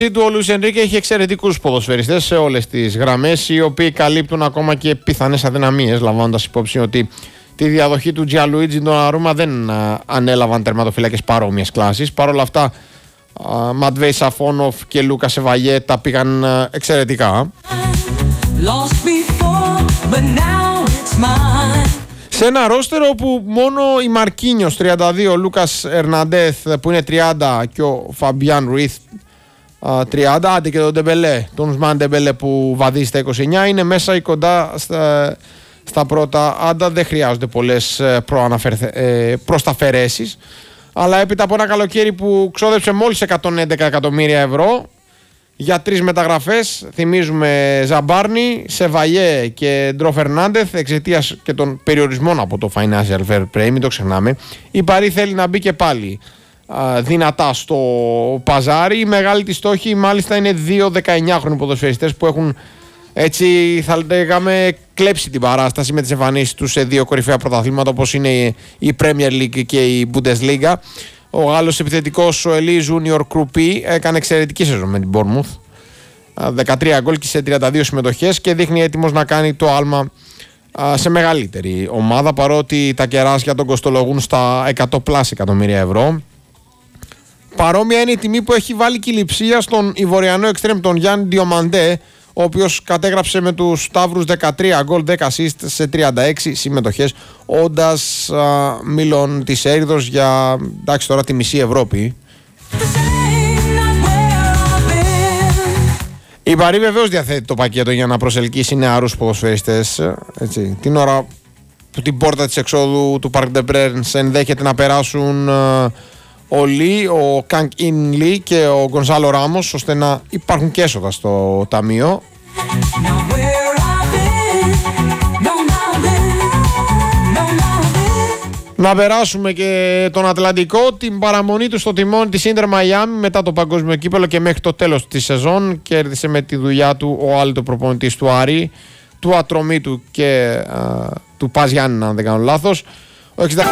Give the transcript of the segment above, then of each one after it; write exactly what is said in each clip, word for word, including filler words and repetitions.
του ο Λουίς Ενρίκε έχει εξαιρετικούς ποδοσφαιριστές σε όλες τις γραμμές, οι οποίοι καλύπτουν ακόμα και πιθανές αδυναμίες, λαμβάνοντας υπόψη ότι τη διαδοχή του Τζιαλουίτζι Ντοναρούμα δεν α, ανέλαβαν τερματοφύλακες παρόμοιας κλάσης. Παρ' όλα αυτά, Ματβέι Σαφόνοφ και Λούκα Σεβαγιέ τα πήγαν α, εξαιρετικά. Before, σε ένα ρόστερο όπου μόνο η Μαρκίνιος τριάντα δύο, ο Λούκας Ερναντέθ που είναι τριάντα και ο Φαμπιάν Ρουίθ τριάντα, άντε και τον Ντεμπελέ, τον Ουσμάν Ντεμπελέ που βαδίζει στα είκοσι εννιά, είναι μέσα ή κοντά στα, στα πρώτα άντα. Δεν χρειάζονται πολλές προσταφαιρέσεις, αλλά έπειτα από ένα καλοκαίρι που ξόδεψε μόλις εκατόν έντεκα εκατομμύρια ευρώ για τρεις μεταγραφές, θυμίζουμε Ζαμπάρνι, Σεβαγιέ και Ντρο Φερνάντεθ, εξαιτίας και των περιορισμών από το Financial Fair Play, μην το ξεχνάμε, η Παρί θέλει να μπει και πάλι α, δυνατά στο παζάρι. Η μεγάλη της στόχη μάλιστα είναι δύο δεκαεννιάχρονοι ποδοσφαιριστές που έχουν, έτσι θα λέγαμε, κλέψει την παράσταση με τις εμφανίσεις τους σε δύο κορυφαία πρωταθλήματα όπως είναι η Premier League και η Bundesliga. Ο Γάλλος επιθετικός ο Ελί Ζούνιορ Κρουπί έκανε εξαιρετική σεζόν με την Bournemouth, δεκατρία γκολ και σε τριάντα δύο συμμετοχές, και δείχνει έτοιμος να κάνει το άλμα σε μεγαλύτερη ομάδα, παρότι τα κεράσια τον κοστολογούν στα εκατό πλάς εκατομμύρια ευρώ. Παρόμοια είναι η τιμή που έχει βάλει και η Λειψία στον Ιβοριανό εξτρέμ τον Γιάννη Διομαντέ, ο οποίος κατέγραψε με τους Σταύρους δεκατρία γκολ, δέκα assist σε τριάντα έξι συμμετοχές, όντας Μίλον της Έριδος για, εντάξει, τώρα τη μισή Ευρώπη. Η Παρί βεβαίως διαθέτει το πακέτο για να προσελκύσει νεαρούς ποδοσφαιριστές, έτσι, την ώρα που την πόρτα της εξόδου του Parc des Princes ενδέχεται να περάσουν ο Λί, ο Κανκ Ιν Λί και ο Γκονσάλο Ράμος, ώστε να υπάρχουν και έσοδα στο ταμείο. Να περάσουμε και τον Ατλαντικό, την παραμονή του στο τιμόνι της Ίντερ Μαϊάμι μετά το παγκόσμιο κύπελλο και μέχρι το τέλος της σεζόν. Κέρδισε με τη δουλειά του ο άλλο προπονητής του Άρη, του Ατρομήτου και α, του Πας Γιάννη, αν δεν κάνω λάθος. Ο εξήντα...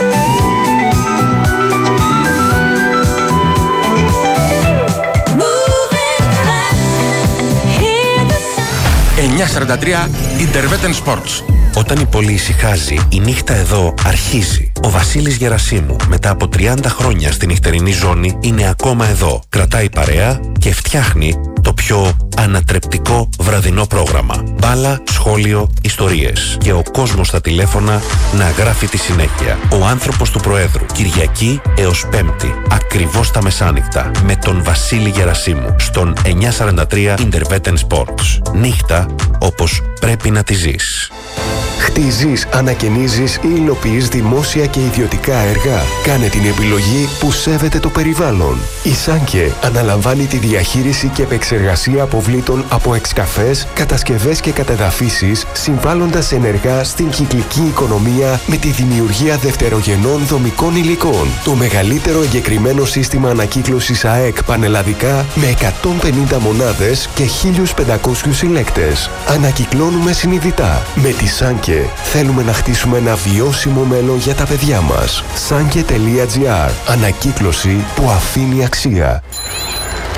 εννιακόσια σαράντα τρία Intervetten Sports. Όταν η πόλη ησυχάζει, η νύχτα εδώ αρχίζει. Ο Βασίλης Γερασίμου, μετά από τριάντα χρόνια στη νυχτερινή ζώνη, είναι ακόμα εδώ. Κρατάει παρέα και φτιάχνει το πιο ανατρεπτικό βραδινό πρόγραμμα. Μπάλα, σχόλιο, ιστορίες. Και ο κόσμος στα τηλέφωνα να γράφει τη συνέχεια. Ο άνθρωπος του Προέδρου. Κυριακή έως Πέμπτη. Ακριβώς τα μεσάνυχτα. Με τον Βασίλη Γερασίμου. Στον εννιακόσια σαράντα τρία Intervetten Sports. Νύχτα όπως πρέπει να τη ζεις. Χτίζεις, ανακαινίζεις ή υλοποιείς δημόσια και ιδιωτικά έργα. Κάνε την επιλογή που σέβεται το περιβάλλον. Η Σάνκε αναλαμβάνει τη διαχείριση και επεξεργασία αποβλήτων από εξκαφές, κατασκευές και κατεδαφίσεις, συμβάλλοντας ενεργά στην κυκλική οικονομία με τη δημιουργία δευτερογενών δομικών υλικών. Το μεγαλύτερο εγκεκριμένο σύστημα ανακύκλωσης ΑΕΚ πανελλαδικά με εκατόν πενήντα μονάδες και χίλιους πεντακόσιους συλλέκτες. Ανακυκλώνουμε συνειδητά. Με τη Σάνκε θέλουμε να χτίσουμε ένα βιώσιμο μέλλον για τα παιδιά μας. Sanke τελεία τζι άρ. Ανακύκλωση που αφήνει αξία.